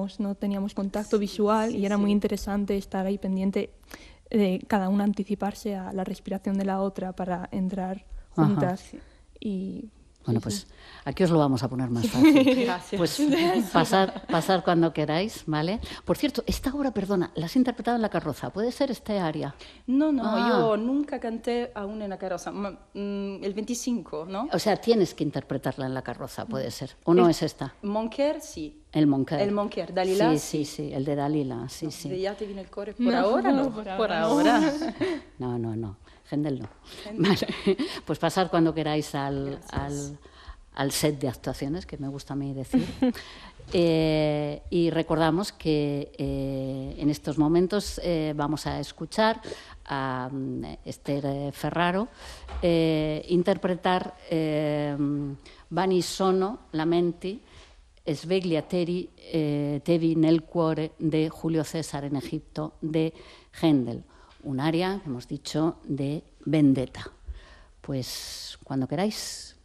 no teníamos contacto visual y era muy interesante estar ahí pendiente de cada una anticiparse a la respiración de la otra para entrar juntas. Y bueno, pues aquí os lo vamos a poner más fácil. Gracias. Pues pasar cuando queráis, ¿vale? Por cierto, esta obra, perdona, la has interpretado en La Carroza. ¿Puede ser este aria? No, yo nunca canté aún en La Carroza. El 25, ¿no? O sea, tienes que interpretarla en La Carroza, puede ser. ¿O no es esta? Monker, sí. El Monker. El Monker, Dalila. Sí, el de Dalila, sí. Ya te viene el core. Por ahora no. Por ahora. No. Händel no. Vale. Pues pasar cuando queráis al set de actuaciones, que me gusta a mí decir. Y recordamos que en estos momentos vamos a escuchar a Esther Ferraro interpretar Vani sono lamenti sveglia tevi nel cuore de Julio César en Egipto de Händel. Un aria, hemos dicho, de Vendetta. Pues cuando queráis.